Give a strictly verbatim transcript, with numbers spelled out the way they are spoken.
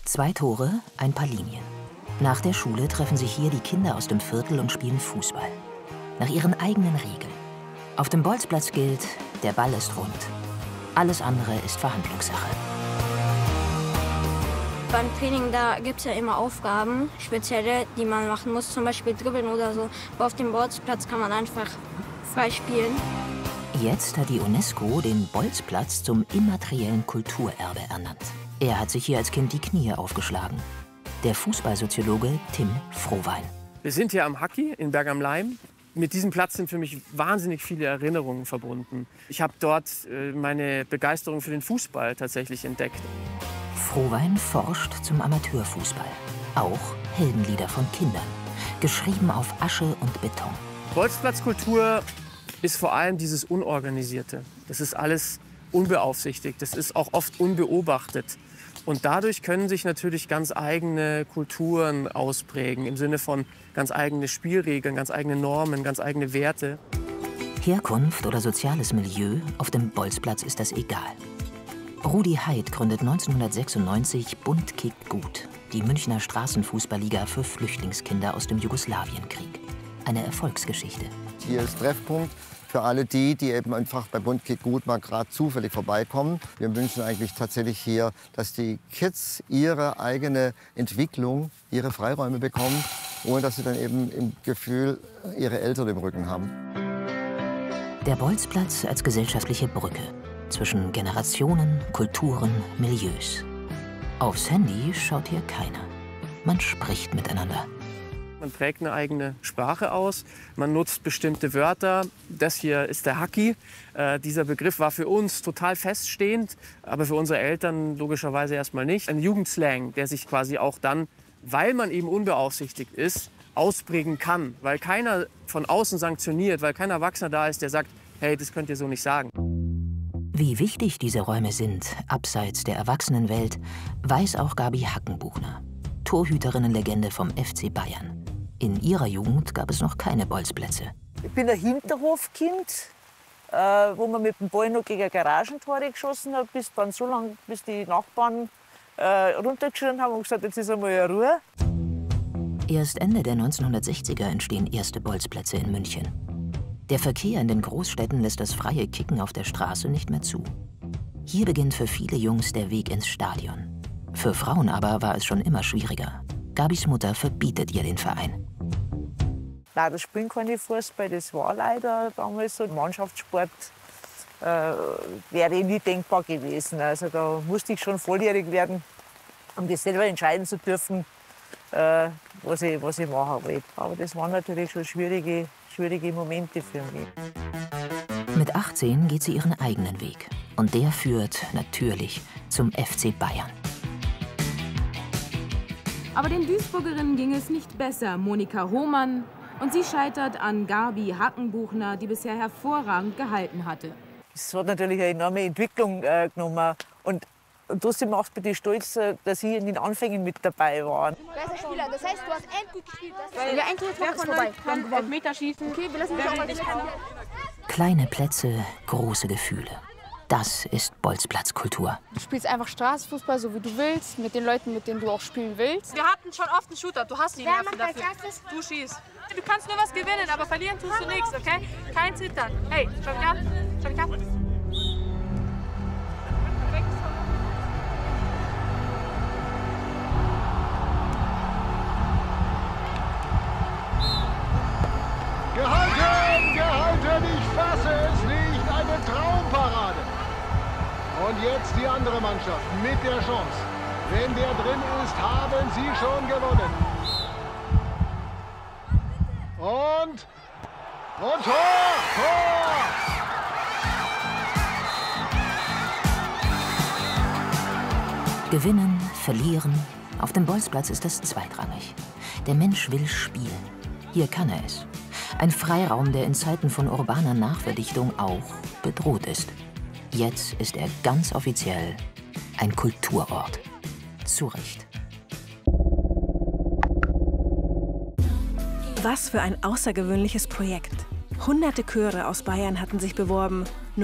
Zwei Tore, ein paar Linien. Nach der Schule treffen sich hier die Kinder aus dem Viertel und spielen Fußball. Nach ihren eigenen Regeln. Auf dem Bolzplatz gilt, der Ball ist rund. Alles andere ist Verhandlungssache. Beim Training, da gibt es ja immer Aufgaben, spezielle, die man machen muss, zum Beispiel dribbeln oder so. Aber auf dem Bolzplatz kann man einfach frei spielen. Jetzt hat die UNESCO den Bolzplatz zum immateriellen Kulturerbe ernannt. Er hat sich hier als Kind die Knie aufgeschlagen. Der Fußballsoziologe Tim Frohwein. Wir sind hier am Hacki in Berg am Laim. Mit diesem Platz sind für mich wahnsinnig viele Erinnerungen verbunden. Ich habe dort äh, meine Begeisterung für den Fußball tatsächlich entdeckt. Frohwein forscht zum Amateurfußball. Auch Heldenlieder von Kindern, geschrieben auf Asche und Beton. Bolzplatzkultur ist vor allem dieses Unorganisierte. Das ist alles unbeaufsichtigt, das ist auch oft unbeobachtet. Und dadurch können sich natürlich ganz eigene Kulturen ausprägen, im Sinne von ganz eigene Spielregeln, ganz eigene Normen, ganz eigene Werte. Herkunft oder soziales Milieu, auf dem Bolzplatz ist das egal. Rudi Heid gründet neunzehnhundertsechsundneunzig Bund kickt gut, die Münchner Straßenfußballliga für Flüchtlingskinder aus dem Jugoslawienkrieg. Eine Erfolgsgeschichte. Hier ist Treffpunkt für alle die, die eben einfach bei Bund kickt gut mal gerade zufällig vorbeikommen. Wir wünschen eigentlich tatsächlich hier, dass die Kids ihre eigene Entwicklung, ihre Freiräume bekommen, ohne dass sie dann eben im Gefühl ihre Eltern im Rücken haben. Der Bolzplatz als gesellschaftliche Brücke zwischen Generationen, Kulturen, Milieus. Aufs Handy schaut hier keiner. Man spricht miteinander. Man prägt eine eigene Sprache aus, man nutzt bestimmte Wörter. Das hier ist der Hacki. Äh, dieser Begriff war für uns total feststehend, aber für unsere Eltern logischerweise erstmal nicht. Ein Jugendslang, der sich quasi auch dann, weil man eben unbeaufsichtigt ist, ausprägen kann. Weil keiner von außen sanktioniert, weil kein Erwachsener da ist, der sagt, hey, das könnt ihr so nicht sagen. Wie wichtig diese Räume sind, abseits der Erwachsenenwelt, weiß auch Gabi Hackenbuchner, Torhüterinnenlegende vom F C Bayern. In ihrer Jugend gab es noch keine Bolzplätze. Ich bin ein Hinterhofkind, äh, wo man mit dem Ball noch gegen Garagentore geschossen hat, bis dann so lange, bis die Nachbarn äh, runtergeschrien haben und gesagt, jetzt ist einmal Ruhe. Erst Ende der neunzehnhundertsechziger entstehen erste Bolzplätze in München. Der Verkehr in den Großstädten lässt das freie Kicken auf der Straße nicht mehr zu. Hier beginnt für viele Jungs der Weg ins Stadion. Für Frauen aber war es schon immer schwieriger. Gabis Mutter verbietet ihr den Verein. Nein, das spielen keine Fußball, das war leider damals so. Mannschaftssport äh, wäre nie denkbar gewesen. Also da musste ich schon volljährig werden, um das selber entscheiden zu dürfen, äh, was, ich, was ich machen wollte. Aber das waren natürlich schon schwierige, schwierige Momente für mich. Mit achtzehn geht sie ihren eigenen Weg. Und der führt natürlich zum F C Bayern. Aber den Duisburgerinnen ging es nicht besser. Monika Hohmann und sie scheitert an Gabi Hackenbuchner, die bisher hervorragend gehalten hatte. Es hat natürlich eine enorme Entwicklung äh, genommen. Und, und trotzdem macht mich das stolz, dass ich in den Anfängen mit dabei war. Besser Spieler, das heißt, du hast endgut gespielt. Weil wer ein Tor macht, ist vorbei. Kann Elfmeterschießen. Okay, wir lassen dich auch mal das kommen. Kleine Plätze, große Gefühle. Das ist Bolzplatzkultur. Du spielst einfach Straßenfußball, so wie du willst, mit den Leuten, mit denen du auch spielen willst. Wir hatten schon oft einen Shooter, du hast die Nerven dafür. Du schießt. Du kannst nur was gewinnen, aber verlieren tust du nichts, okay? Kein Zittern. Hey, schau mich an. Schau mich an. Gehalten, gehalten, ich fasse es nicht. Eine Traumparade. Und jetzt die andere Mannschaft mit der Chance. Wenn der drin ist, haben sie schon gewonnen. Und, und Tor, Tor! Gewinnen, verlieren, auf dem Bolzplatz ist das zweitrangig. Der Mensch will spielen. Hier kann er es. Ein Freiraum, der in Zeiten von urbaner Nachverdichtung auch bedroht ist. Jetzt ist er ganz offiziell ein Kulturort. Zu Recht. Was für ein außergewöhnliches Projekt. Hunderte Chöre aus Bayern hatten sich beworben.